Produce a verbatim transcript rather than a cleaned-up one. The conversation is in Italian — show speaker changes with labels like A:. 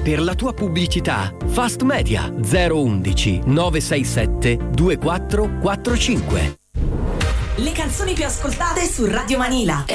A: Per la tua pubblicità, Fast Media zero undici nove sei sette due quattro quattro cinque.
B: Le canzoni più ascoltate su Radio Manila.